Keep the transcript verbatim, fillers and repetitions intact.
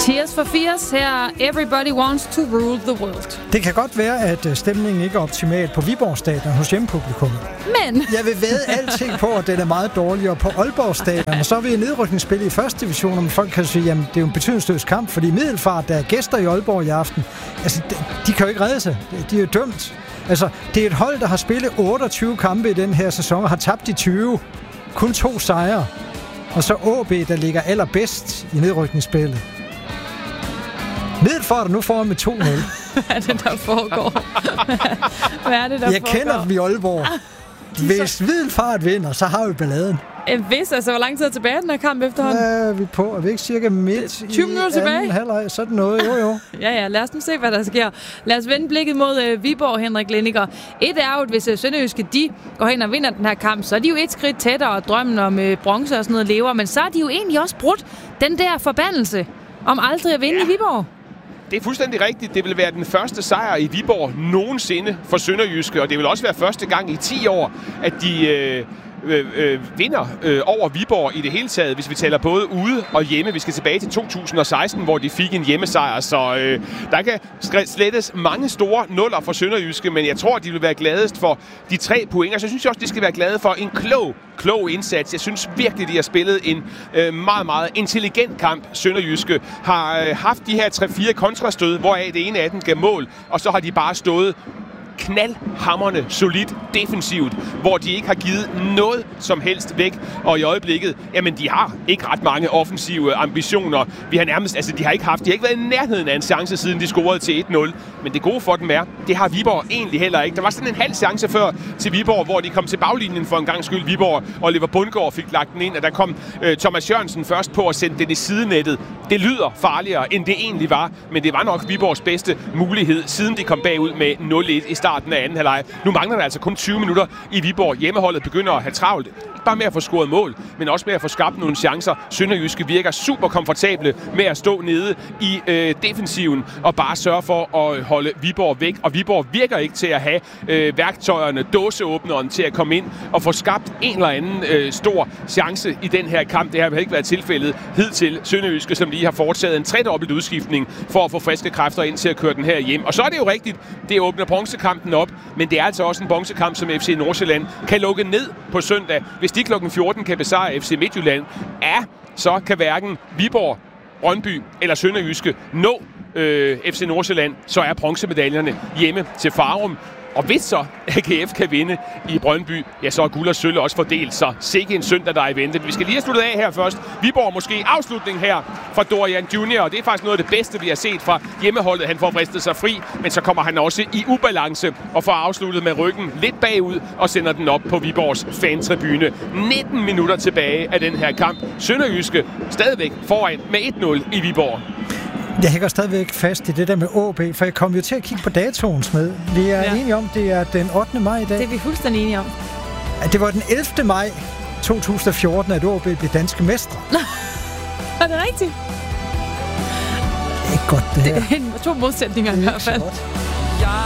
Tears for Fears, her Everybody Wants to Rule the World. Det kan godt være, at stemningen ikke er optimal på Viborg Stadion hos hjemmepublikummet. Men jeg vil vædde alting på, at den er meget dårligere på Aalborg Stadion. Og så er vi i nedrykningsspil i første division, og folk kan sige, jamen det er jo en betydningsløs kamp, fordi Middelfart, der er gæster i Aalborg i aften, altså de, de kan jo ikke redde sig. De er jo dømt. Altså, det er et hold, der har spillet otteogtyve kampe i den her sæson og har tabt de tyve. Kun to sejre. Og så A B, der ligger allerbedst i nedrykningsspillet. Middelfart nu foran med to nul. Hvad er det, der foregår? Hvad er det, der Jeg foregår? kender dem i Aalborg. Hvis Middelfart vinder, så har vi balladen. Hvis, altså, hvor lang tid er tilbage den her kamp efterhånden? Hvad er vi på? Er vi ikke cirka midt tyve minutter i tilbage? anden halvleg? Sådan noget, jo jo. Ja, ja, lad os nu se, hvad der sker. Lad os vende blikket mod øh, Viborg, Henrik Lindiger. Et er jo, at hvis øh, Sønderjyske, de går hen og vinder den her kamp, så er de jo et skridt tættere, og drømmen om øh, bronze og sådan noget lever. Men så er de jo egentlig også brudt den der forbandelse om aldrig at vinde ja. i Viborg. Det er fuldstændig rigtigt. Det vil være den første sejr i Viborg nogensinde for Sønderjyske, og det vil også være første gang i ti år, at de øh, øh, øh, vinder øh, over Viborg i det hele taget, hvis vi taler både ude og hjemme. Vi skal tilbage til to tusind og seksten, hvor de fik en hjemmesejr, så øh, der kan slettes mange store nuller for Sønderjyske, men jeg tror, de vil være gladest for de tre point, og så synes jeg også, de skal være glade for en klog klog indsats. Jeg synes virkelig, de har spillet en øh, meget, meget intelligent kamp. Sønderjyske har øh, haft de her tre-fire kontrastød, hvoraf det ene af dem gav mål, og så har de bare stået knaldhamrende solidt defensivt, hvor de ikke har givet noget som helst væk. Og i øjeblikket, jamen de har ikke ret mange offensive ambitioner. Vi har nærmest, altså de har ikke haft, de har ikke været i nærheden af en chance, siden de scorede til et nul. Men det gode for dem er, det har Viborg egentlig heller ikke. Der var sådan en halv chance før til Viborg, hvor de kom til baglinjen for en gang skyld. Viborg og Oliver Bundgaard fik lagt den ind, og der kom øh, Thomas Jørgensen først på at sende den i sidenettet. Det lyder farligere, end det egentlig var, men det var nok Viborgs bedste mulighed, siden de kom bagud med nul et i starten af anden halvleg. Nu mangler der altså kun tyve minutter i Viborg. Hjemmeholdet begynder at have travlt. Ikke bare med at få scoret mål, men også med at få skabt nogle chancer. Sønderjyske virker super komfortable med at stå nede i øh, defensiven og bare sørge for at holde Viborg væk. Og Viborg virker ikke til at have øh, værktøjerne, dåseåbneren til at komme ind og få skabt en eller anden øh, stor chance i den her kamp. Det har ikke været tilfældet hidtil. Sønderjyske, som lige har foretaget en tredobbelt udskiftning for at få friske kræfter ind til at køre den her hjem. Og så er det jo rigtigt, det åbner bronzekampen op, men det er altså også en bronzekamp, som F C Nordsjælland kan lukke ned på søndag. Hvis de klokken fjorten kan besejre F C Midtjylland, ja, så kan hverken Viborg, Brøndby eller Sønderjyske nå øh, F C Nordsjælland, så er bronzemedaljerne hjemme til Farum. Og hvis så A G F kan vinde i Brøndby, ja, så er guld og sølv også fordelt, så sikke en søndag, der er i vente. Vi skal lige have sluttet af her først. Viborg måske afslutning her fra Dorian Junior, og det er faktisk noget af det bedste, vi har set fra hjemmeholdet. Han får fristet sig fri, men så kommer han også i ubalance og får afsluttet med ryggen lidt bagud og sender den op på Viborgs fantribune. nitten minutter tilbage af den her kamp. Sønderjyske stadigvæk foran med et nul i Viborg. Jeg hænger stadigvæk fast i det der med A B, for jeg kom jo til at kigge på datoen med. Vi er ja. enige om, det er den ottende maj i dag. Det er vi fuldstændig enige om. Det var den ellevte maj to tusind og fjorten, at A B blev danske mestre. Er det rigtigt? Det er ikke godt, det her. Det er to modsætninger i hvert fald.